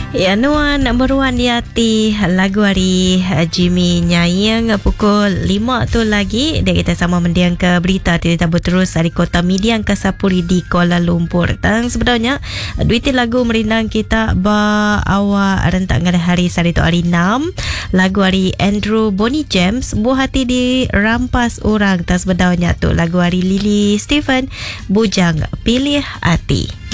Ya, nuan beruan di hati lagu hari Jimmy Nyayang pukul 5 tu lagi. Dia kita sama mendiang ke berita tidak berterus dari kota Midiang ke Sapuri di Kuala Lumpur. Dan sebenarnya duiti lagu merindang kita ba awak rentak ngada hari sari tu hari 6. Lagu hari Andrew Bonnie James buah hati dirampas orang. Dan sebenarnya tu lagu hari Lily Stephen Bujang Pilih Hati.